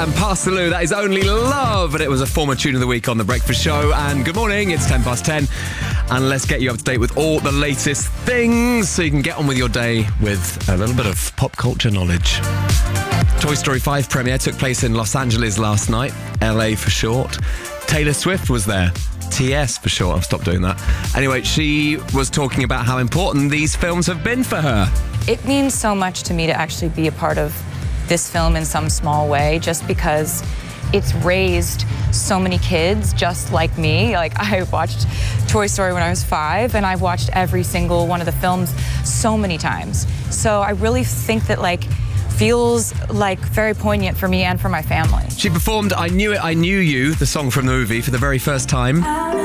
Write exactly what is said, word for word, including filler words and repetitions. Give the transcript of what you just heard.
and Pass the Loo. That is Only Love, and it was a former tune of the week on The Breakfast Show. And good morning, it's ten past ten, and let's get you up to date with all the latest things so you can get on with your day with a little bit of pop culture knowledge. Toy Story five premiere took place in Los Angeles last night, L A for short. Taylor Swift was there. T S for short, I've stopped doing that. Anyway, she was talking about how important these films have been for her. It means so much to me to actually be a part of this film in some small way, just because it's raised so many kids just like me. Like, I watched Toy Story when I was five, and I've watched every single one of the films so many times. So I really think that, like, feels like very poignant for me and for my family. She performed I Knew It, I Knew You, the song from the movie, for the very first time.